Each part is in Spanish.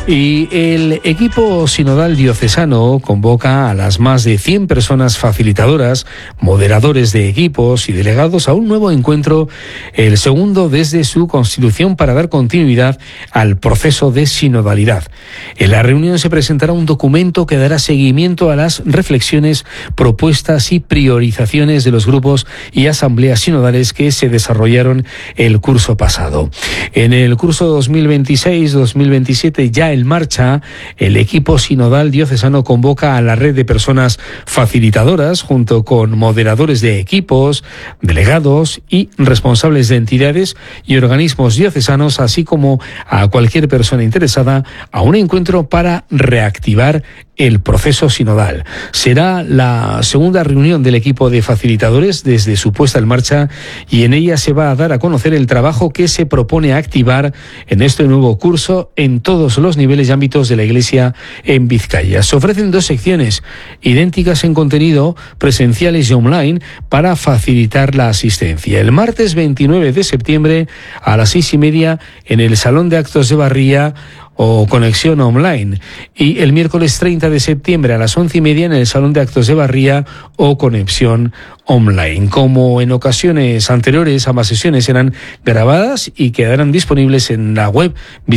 Y el equipo sinodal diocesano convoca a las más de 100 personas facilitadoras, moderadores de equipos y delegados a un nuevo encuentro, el segundo desde su constitución, para dar continuidad al proceso de sinodalidad. En la reunión se presentará un documento que dará seguimiento a las reflexiones, propuestas y priorizaciones de los grupos y asambleas sinodales que se desarrollaron el curso pasado. En el curso 2026-2027, ya en marcha, el equipo sinodal diocesano convoca a la red de personas facilitadoras, junto con moderadores de equipos, delegados y responsables de entidades y organismos diocesanos, así como a cualquier persona interesada, a un encuentro para reactivar el proceso sinodal. Será la segunda reunión del equipo de facilitadores desde su puesta en marcha, y en ella se va a dar a conocer el trabajo que se propone activar en este nuevo curso en todos los niveles y ámbitos de la Iglesia en Vizcaya. Se ofrecen dos secciones idénticas en contenido, presenciales y online, para facilitar la asistencia. El martes 29 de septiembre a las 6:30 en el Salón de Actos de Barría o conexión online, y el miércoles 30 de septiembre a las 11:30 en el Salón de Actos de Barría o conexión online. Como en ocasiones anteriores, ambas sesiones serán grabadas y quedarán disponibles en la web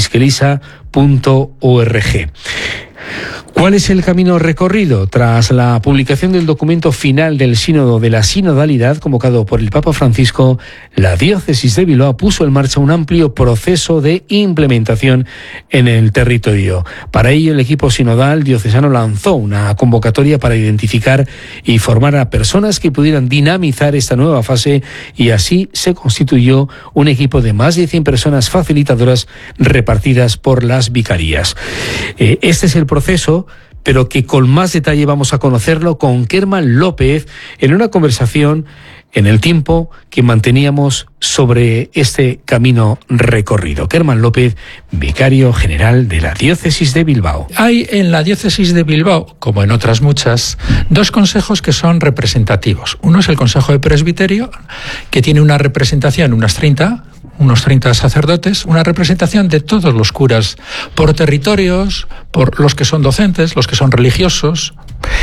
visquelisa.org. ¿Cuál es el camino recorrido? Tras la publicación del documento final del Sínodo de la Sinodalidad convocado por el Papa Francisco, la Diócesis de Bilbao puso en marcha un amplio proceso de implementación en el territorio. Para ello, el equipo sinodal diocesano lanzó una convocatoria para identificar y formar a personas que pudieran dinamizar esta nueva fase, y así se constituyó un equipo de más de 100 personas facilitadoras repartidas por las vicarías. Este es el proceso, pero que con más detalle vamos a conocerlo con Kerman López en una conversación en el tiempo que manteníamos sobre este camino recorrido. Kerman López, vicario general de la Diócesis de Bilbao. Hay en la Diócesis de Bilbao, como en otras muchas, dos consejos que son representativos. Uno es el Consejo de Presbiterio, que tiene una representación, unos 30 sacerdotes, una representación de todos los curas por territorios, por los que son docentes, los que son religiosos,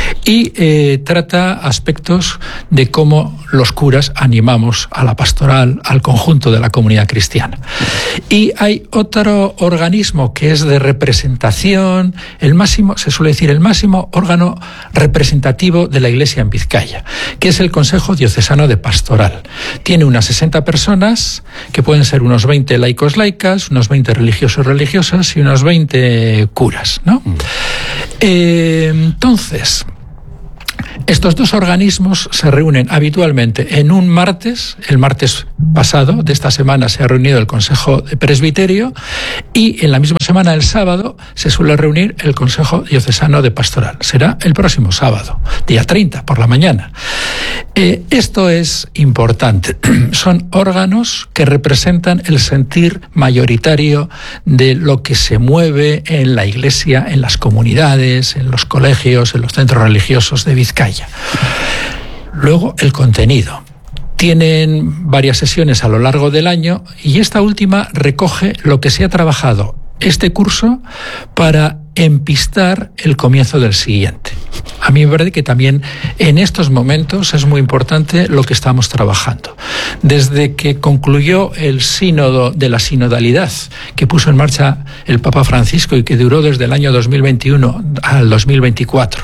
y trata aspectos de cómo los curas animamos a la pastoral, al conjunto de la comunidad cristiana. Y hay otro organismo que es de representación, el máximo, se suele decir, el máximo órgano representativo de la Iglesia en Vizcaya, que es el Consejo Diocesano de Pastoral. Tiene unas 60 personas, que pueden ser unos 20 laicos laicas, unos 20 religiosos religiosas y unos 20 curas, ¿no? Entonces, estos dos organismos se reúnen habitualmente en un martes. El martes pasado de esta semana se ha reunido el Consejo de Presbiterio, y en la misma semana, el sábado, se suele reunir el Consejo Diocesano de Pastoral. Será el próximo sábado, día 30, por la mañana. Esto es importante. Son órganos que representan el sentir mayoritario de lo que se mueve en la Iglesia, en las comunidades, en los colegios, en los centros religiosos de Vizcaya. Luego, el contenido. Tienen varias sesiones a lo largo del año, y esta última recoge lo que se ha trabajado este curso para empistar el comienzo del siguiente. A mí me parece que también en estos momentos es muy importante lo que estamos trabajando. Desde que concluyó el sínodo de la sinodalidad que puso en marcha el Papa Francisco y que duró desde el año 2021 al 2024,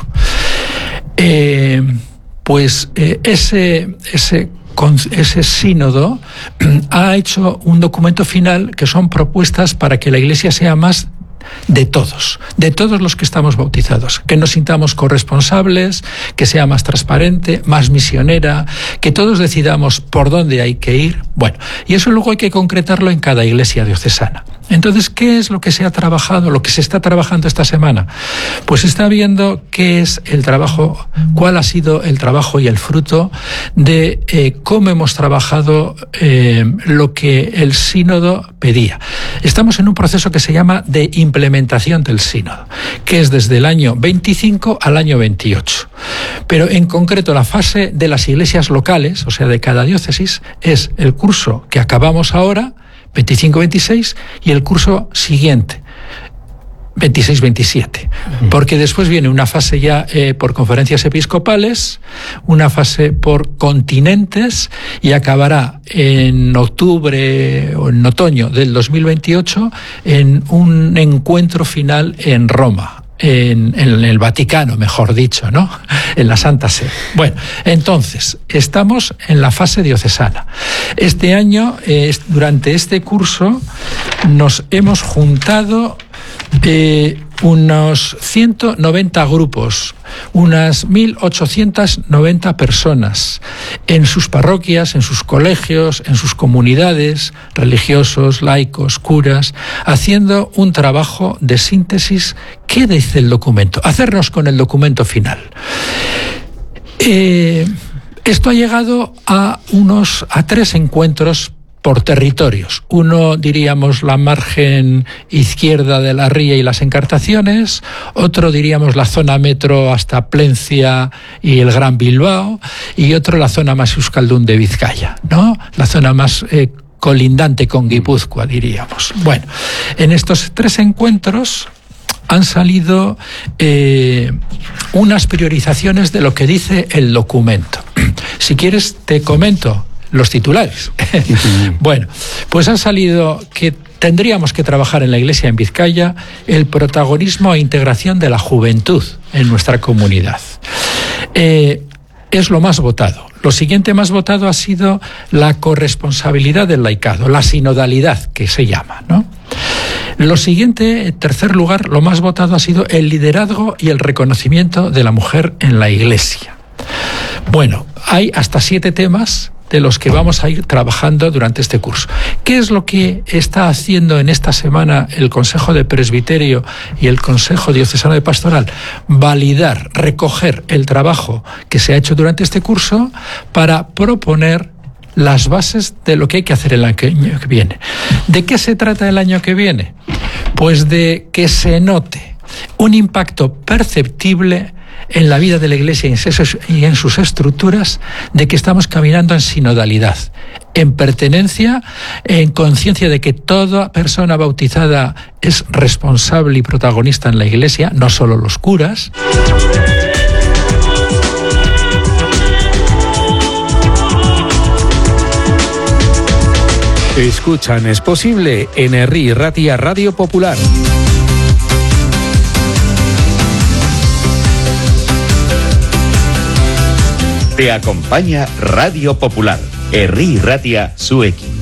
ese sínodo ha hecho un documento final que son propuestas para que la Iglesia sea más de todos los que estamos bautizados, que nos sintamos corresponsables, que sea más transparente, más misionera, que todos decidamos por dónde hay que ir. Bueno, y eso luego hay que concretarlo en cada iglesia diocesana. Entonces, ¿qué es lo que se ha trabajado, lo que se está trabajando esta semana? Pues se está viendo qué es el trabajo, cuál ha sido el trabajo y el fruto de cómo hemos trabajado lo que el sínodo pedía. Estamos en un proceso que se llama de implementación del sínodo, que es desde el año 25 al año 28. Pero en concreto la fase de las iglesias locales, o sea, de cada diócesis, es el curso que acabamos ahora, 25-26, y el curso siguiente, 26-27, porque después viene una fase ya por conferencias episcopales, una fase por continentes y acabará en octubre o en otoño del 2028 en un encuentro final en Roma. En el Vaticano, mejor dicho, ¿no? En la Santa Sede. Bueno, entonces, estamos en la fase diocesana. Este año, durante este curso, nos hemos juntado unos 190 grupos, unas 1.890 personas en sus parroquias, en sus colegios, en sus comunidades, religiosos, laicos, curas, haciendo un trabajo de síntesis. ¿Qué dice el documento? Hacernos con el documento final. Esto ha llegado a 3 encuentros por territorios. Uno, diríamos, la margen izquierda de la ría y las Encartaciones, otro, diríamos, la zona metro hasta Plencia y el Gran Bilbao, y otro la zona más euskaldun de Vizcaya, ¿no? La zona más colindante con Guipúzcoa, diríamos. Bueno, en estos 3 encuentros han salido unas priorizaciones de lo que dice el documento. Si quieres, te comento los titulares. Bueno, pues ha salido que tendríamos que trabajar en la Iglesia en Vizcaya el protagonismo e integración de la juventud en nuestra comunidad. Es lo más votado. Lo siguiente más votado ha sido la corresponsabilidad del laicado, la sinodalidad, que se llama, ¿no? Lo siguiente, en tercer lugar, lo más votado ha sido el liderazgo y el reconocimiento de la mujer en la Iglesia. Bueno, hay hasta 7 temas de los que vamos a ir trabajando durante este curso. ¿Qué es lo que está haciendo en esta semana el Consejo de Presbiterio y el Consejo Diocesano de Pastoral? Validar, recoger el trabajo que se ha hecho durante este curso para proponer las bases de lo que hay que hacer el año que viene. ¿De qué se trata el año que viene? Pues de que se note un impacto perceptible en la vida de la Iglesia y en sus estructuras, de que estamos caminando en sinodalidad, en pertenencia, en conciencia de que toda persona bautizada es responsable y protagonista en la Iglesia, no solo los curas. Escuchan Es Posible en Herri Ratia Radio Popular. Te acompaña Radio Popular, Herri Ratia Zuekin.